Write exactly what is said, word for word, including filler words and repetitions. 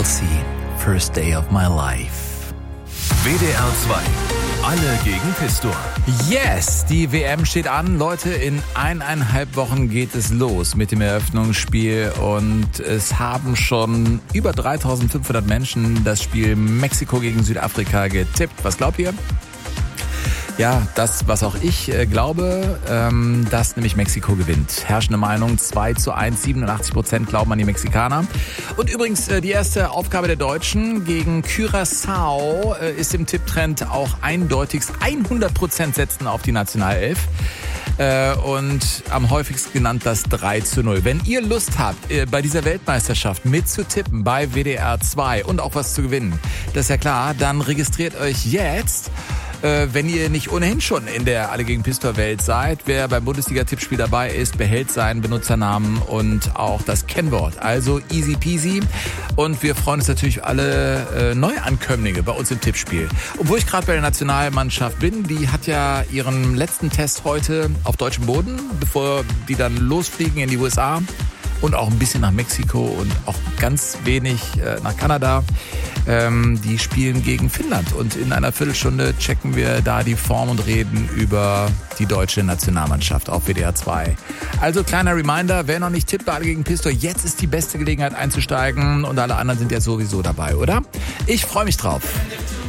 Chelsea, First Day of My Life. W D R zwei. Alle gegen Pistor. Yes, die W M steht an. Leute, in eineinhalb Wochen geht es los mit dem Eröffnungsspiel und es haben schon über dreitausendfünfhundert Menschen das Spiel Mexiko gegen Südafrika getippt. Was glaubt ihr? Ja, das, was auch ich äh, glaube, ähm, dass nämlich Mexiko gewinnt. Herrschende Meinung zwei zu eins, siebenundachtzig Prozent glauben an die Mexikaner. Und übrigens, äh, die erste Aufgabe der Deutschen gegen Curaçao äh, ist im Tipptrend auch eindeutigst hundert Prozent setzen auf die Nationalelf. Äh, und am häufigsten genannt das drei zu null. Wenn ihr Lust habt, äh, bei dieser Weltmeisterschaft mitzutippen bei W D R zwei und auch was zu gewinnen, das ist ja klar, dann registriert euch jetzt. Äh, wenn ihr nicht ohnehin schon in der Alle gegen Pistor-Welt seid, wer beim Bundesliga-Tippspiel dabei ist, behält seinen Benutzernamen und auch das Kennwort. Also easy peasy. Und wir freuen uns natürlich alle äh, Neuankömmlinge bei uns im Tippspiel. Obwohl ich gerade bei der Nationalmannschaft bin, die hat ja ihren letzten Test heute auf deutschem Boden, bevor die dann losfliegen in die U S A. Und auch ein bisschen nach Mexiko und auch ganz wenig äh, nach Kanada. Ähm, die spielen gegen Finnland. Und in einer Viertelstunde checken wir da die Form und reden über die deutsche Nationalmannschaft auf W D R zwei. Also kleiner Reminder, wer noch nicht tippt bei Alle gegen Pistor, jetzt ist die beste Gelegenheit einzusteigen. Und alle anderen sind ja sowieso dabei, oder? Ich freue mich drauf.